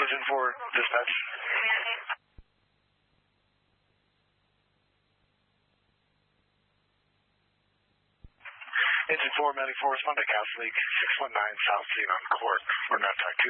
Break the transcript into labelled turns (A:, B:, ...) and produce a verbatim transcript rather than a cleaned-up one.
A: Engine four, dispatch. Engine four, Medic four, respond to gas leak six one nine South Leon Court, or not,